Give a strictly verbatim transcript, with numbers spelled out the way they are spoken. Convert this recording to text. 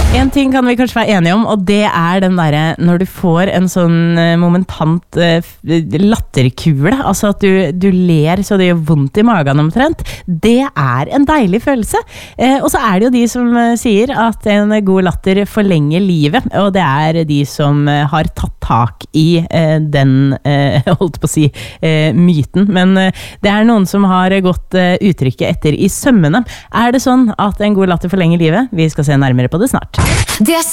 En ting kan vi kanskje være enige om, og det er den der, når du får en sånn momentant latterkule, altså at du, du ler så det gjør vondt i magen omtrent, det er en deilig følelse. Eh, og så er det jo de som sier at en god latter forlenger livet, og det er de som har tatt tak i eh, den, eh, holdt på å si, eh, myten. Men eh, det er noen som har gått eh, uttrykket etter i sømmene. Er det sånn at en god latter forlenger livet? Vi skal se nærmere på det snart. Det